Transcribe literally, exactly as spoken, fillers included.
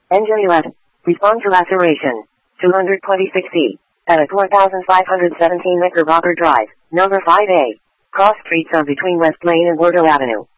Engine eleven. Respond to laceration. two hundred twenty-six E. At four thousand five hundred seventeen Knickerbocker Drive, number five A. Cross streets are between West Lane and Wardell Avenue.